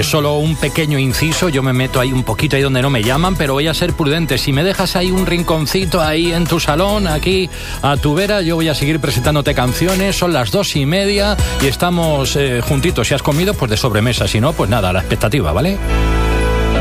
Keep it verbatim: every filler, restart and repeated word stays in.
Es solo un pequeño inciso, yo me meto ahí un poquito ahí donde no me llaman, pero voy a ser prudente. Si me dejas ahí un rinconcito ahí en tu salón, aquí a tu vera, yo voy a seguir presentándote canciones. Son las dos y media y estamos eh, juntitos. Si has comido, pues de sobremesa. Si no, pues nada, a la expectativa, ¿vale?